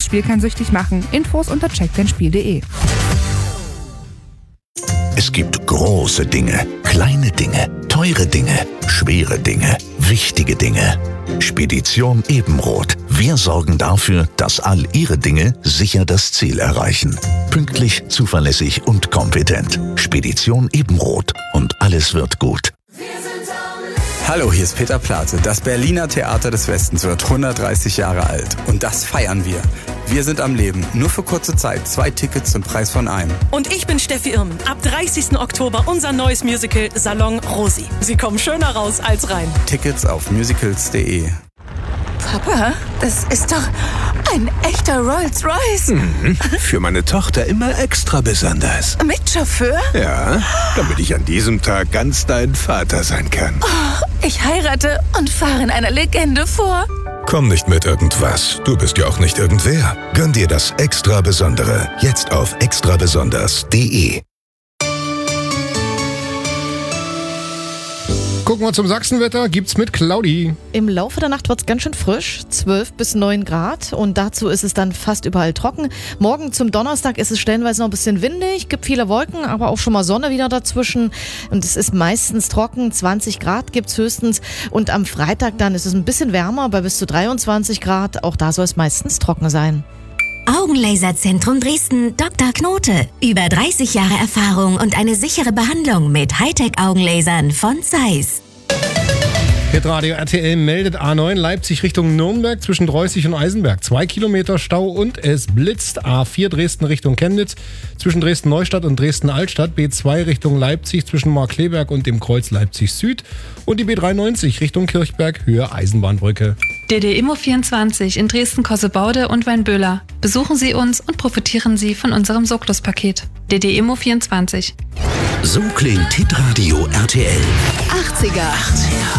Spiel kann süchtig machen. Infos unter checkdeinspiel.de. Es gibt große Dinge, kleine Dinge, teure Dinge, schwere Dinge, wichtige Dinge. Spedition Ebenroth. Wir sorgen dafür, dass all Ihre Dinge sicher das Ziel erreichen. Pünktlich, zuverlässig und kompetent. Spedition Ebenroth. Und alles wird gut. Hallo, hier ist Peter Plate. Das Berliner Theater des Westens wird 130 Jahre alt. Und das feiern wir. Wir sind am Leben. Nur für kurze Zeit. 2 Tickets zum Preis von einem. Und ich bin Steffi Irm. Ab 30. Oktober unser neues Musical Salon Rosi. Sie kommen schöner raus als rein. Tickets auf musicals.de. Papa, das ist doch ein echter Rolls-Royce. Für meine Tochter immer extra besonders. Mit Chauffeur? Ja, damit ich an diesem Tag ganz dein Vater sein kann. Oh, ich heirate und fahre in einer Legende vor. Komm nicht mit irgendwas. Du bist ja auch nicht irgendwer. Gönn dir das extra Besondere. Jetzt auf extrabesonders.de. Gucken wir zum Sachsenwetter, gibt's mit Claudi. Im Laufe der Nacht wird's ganz schön frisch, 12 bis 9 Grad und dazu ist es dann fast überall trocken. Morgen zum Donnerstag ist es stellenweise noch ein bisschen windig, gibt viele Wolken, aber auch schon mal Sonne wieder dazwischen und es ist meistens trocken, 20 Grad gibt's höchstens und am Freitag dann ist es ein bisschen wärmer, bei bis zu 23 Grad, auch da soll es meistens trocken sein. Augenlaserzentrum Dresden, Dr. Knote. Über 30 Jahre Erfahrung und eine sichere Behandlung mit Hightech-Augenlasern von Zeiss. Hitradio RTL meldet A9 Leipzig Richtung Nürnberg zwischen Dreußig und Eisenberg. 2 Kilometer Stau und es blitzt. A4 Dresden Richtung Chemnitz zwischen Dresden-Neustadt und Dresden-Altstadt. B2 Richtung Leipzig zwischen Markkleeberg und dem Kreuz Leipzig Süd. Und die B93 Richtung Kirchberg Höhe Eisenbahnbrücke. DD Immo 24 in Dresden-Kossebaude und Weinböhler. Besuchen Sie uns und profitieren Sie von unserem Socklus-Paket. DD Immo 24. So klingt Hitradio RTL. 80er.